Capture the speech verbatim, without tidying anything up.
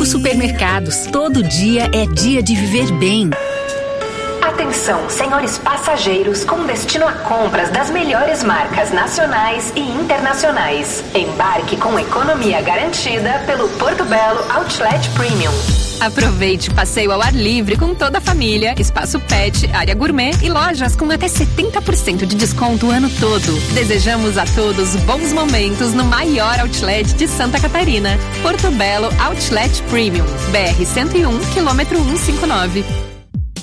Grupo Supermercados. Todo dia é dia de viver bem. Atenção, senhores passageiros com destino a compras das melhores marcas nacionais e internacionais. Embarque com economia garantida pelo Porto Belo Outlet Premium. Aproveite passeio ao ar livre com toda a família, espaço pet, área gourmet e lojas com até setenta por cento de desconto o ano todo. Desejamos a todos bons momentos no maior outlet de Santa Catarina. Porto Belo Outlet Premium, B R cento e um, quilômetro cento e cinquenta e nove.